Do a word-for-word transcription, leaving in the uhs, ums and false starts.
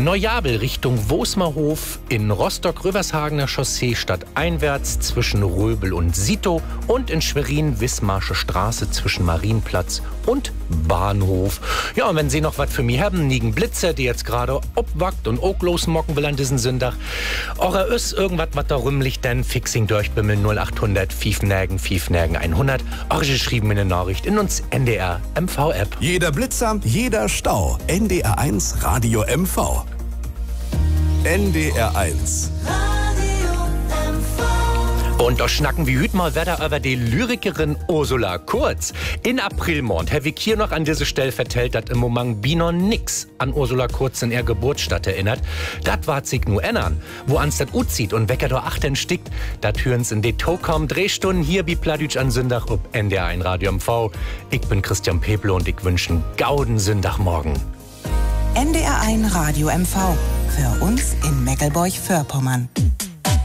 Neujabel Richtung Wosmerhof, in Rostock-Rövershagener Chaussee stadteinwärts zwischen Röbel und Sito und in Schwerin Wismarsche Straße zwischen Marienplatz und Bahnhof. Ja, und wenn Sie noch was für mich haben, nigen Blitzer, die jetzt gerade obwackt und auch losmocken will an diesen Sonntag, oder ist irgendwas, was da rumliegt, dann fixing durchbimmeln null achthundert fünfnägen fünfnägen hundert. Auch geschrieben in eine Nachricht in uns N D R M V App. Jeder Blitzer, jeder Stau. N D R eins Radio M V. N D R eins. Und da schnacken wir hüt mal wieder über die Lyrikerin Ursula Kurz. In Aprilmond habe ich hier noch an diese Stelle vertellt, dass im Moment Bino nix an Ursula Kurz in ihrer Geburtsstadt erinnert. Das war sich nur ändern. Wo ans das uzieht und wecker da achten stickt, dat hören's in de Tokom Drehstunden hier wie Pladütsch an Sündach ob N D R eins Radio M V. Ich bin Christian Peple und ich wünsche einen gauden Sündagmorgen. N D R eins Radio M V. Für uns in Meckelburg-Vorpommern.